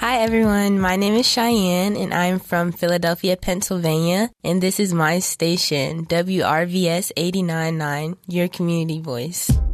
Hi everyone, my name is Cheyenne and I'm from Philadelphia, Pennsylvania, and this is my station, WRVS 89.9, your community voice.